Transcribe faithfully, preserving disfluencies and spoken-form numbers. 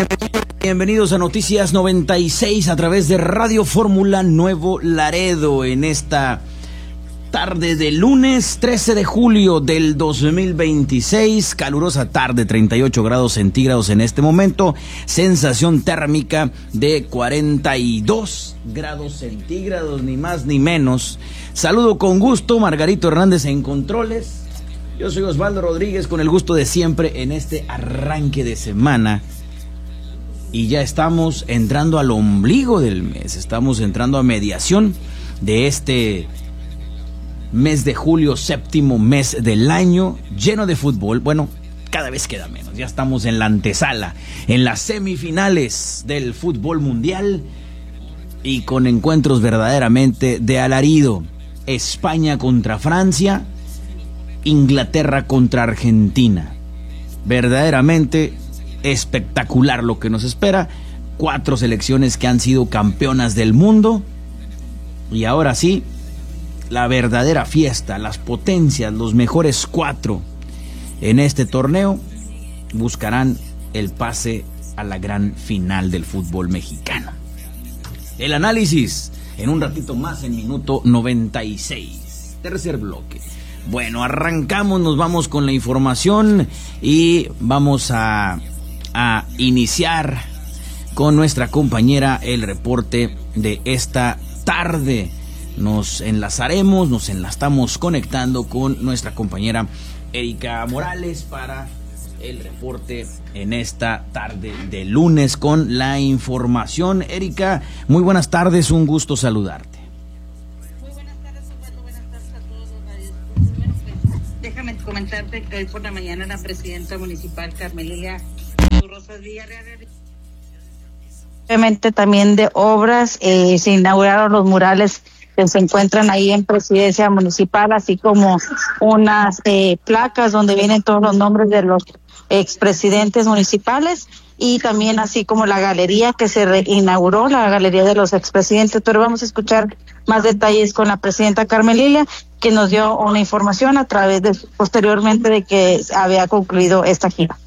Bienvenidos a Noticias noventa y seis a través de Radio Fórmula Nuevo Laredo en esta tarde de lunes trece de julio del dos mil veintiséis, calurosa tarde, treinta y ocho grados centígrados en este momento, sensación térmica de cuarenta y dos grados centígrados, ni más ni menos. Saludo con gusto, Margarito Hernández en controles. Yo soy Osvaldo Rodríguez, con el gusto de siempre en este arranque de semana. Y ya estamos entrando al ombligo del mes, estamos entrando a mediación de este mes de julio, séptimo mes del año, lleno de fútbol. Bueno, cada vez queda menos, ya estamos en la antesala, en las semifinales del fútbol mundial y con encuentros verdaderamente de alarido. España contra Francia, Inglaterra contra Argentina. Verdaderamente espectacular lo que nos espera. Cuatro selecciones que han sido campeonas del mundo. Y ahora sí, la verdadera fiesta, las potencias, los mejores cuatro en este torneo buscarán el pase a la gran final del fútbol mexicano. El análisis en un ratito más, en minuto noventa y seis, tercer bloque. Bueno, arrancamos, nos vamos con la información y vamos a, a iniciar con nuestra compañera el reporte de esta tarde. Nos enlazaremos, nos enlazamos conectando con nuestra compañera Erika Morales para el reporte en esta tarde de lunes con la información. Erika, muy buenas tardes, un gusto saludarte. Muy buenas tardes, Osvaldo, buenas tardes a todos los radios. Bueno, pues, déjame comentarte que hoy por la mañana la presidenta municipal Carmelilia Rosas Villarreal, obviamente también de obras, eh, se inauguraron los murales que se encuentran ahí en Presidencia Municipal, así como unas eh, placas donde vienen todos los nombres de los expresidentes municipales y también así como la galería que se reinauguró, la galería de los expresidentes. Pero vamos a escuchar más detalles con la presidenta Carmelilia, que nos dio una información a través de posteriormente de que había concluido esta gira.